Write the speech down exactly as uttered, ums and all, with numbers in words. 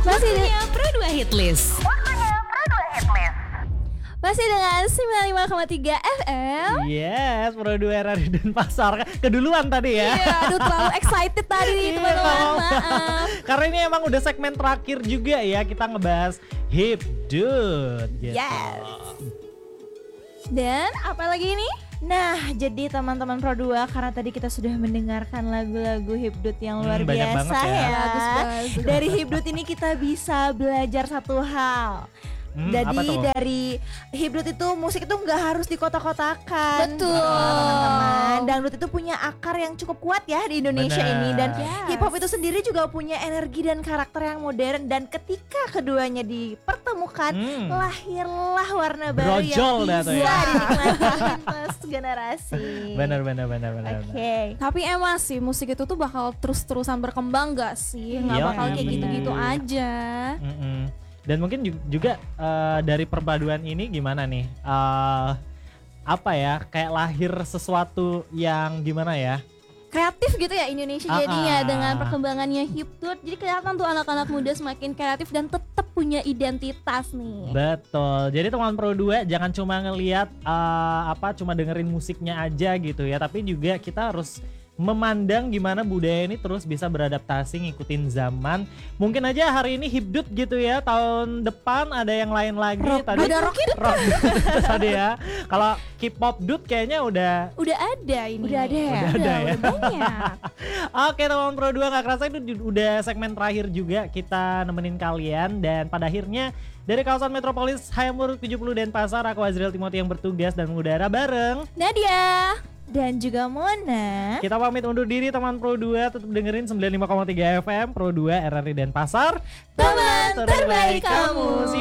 Masih Waktunya de- Pro dua Hitlist. masih dengan sembilan puluh lima koma tiga F M. Yes, Pro dua R R I Denpasar. Keduluan tadi ya. Iya, aduh terlalu excited tadi Iya, teman-teman. nggak apa-apa. Maaf. Karena ini emang udah segmen terakhir juga ya, kita ngebahas Hipdut gitu. Yes. Dan apa lagi ini? Nah, jadi teman-teman Pro dua, karena tadi kita sudah mendengarkan lagu-lagu Hipdut yang luar Hmm, banyak biasa banget ya. ya. Bagus, bagus. Dari Hipdut ini kita bisa belajar satu hal. Hmm, apa Jadi tuh? dari Hipdut itu musik itu nggak harus dikotak-kotakan. Betul. Teman-teman. Dangdut itu punya akar yang cukup kuat ya di Indonesia Benar. ini, dan Yes. hip hop itu sendiri juga punya energi dan karakter yang modern, dan ketika keduanya dipertemukan Hmm. lahirlah warna baru Brojol yang dah bisa tuh ya. dinikmati lintas generasi. Benar benar benar benar. Oke. Tapi emang sih musik itu tuh bakal terus-terusan berkembang gak sih? Gak Iya, bakal kayak bener. gitu-gitu aja. Mm-mm. Dan mungkin ju- juga eh, dari perpaduan ini gimana nih? Eh, apa ya? Kayak lahir sesuatu yang gimana ya? Kreatif gitu ya Indonesia Ah, jadinya ah. dengan perkembangannya Hipdut. Jadi kelihatan tuh anak-anak muda semakin kreatif dan tetap punya identitas nih. Betul. Jadi teman Pro dua jangan cuma ngelihat eh, apa cuma dengerin musiknya aja gitu ya, tapi juga kita harus memandang gimana budaya ini terus bisa beradaptasi ngikutin zaman. Mungkin aja hari ini Hipdut gitu ya, tahun depan ada yang lain lagi. Tadi ada rock rock tadi ya. Kalau K-pop dut kayaknya udah Udah ada ini. Udah ada ya? Udah ada ya? Udah banyak. Oke teman Pro dua, gak kerasa itu ju- udah segmen terakhir juga kita nemenin kalian. Dan pada akhirnya dari kawasan Metropolis Hayamuruk tujuh puluh Denpasar, aku Azriel Timothy yang bertugas dan mengudara bareng. Nadia. Dan juga Mona. Kita pamit undur diri teman Pro dua, tetap dengerin sembilan puluh lima koma tiga F M Pro dua R R I Denpasar. Teman terbaik kamu. See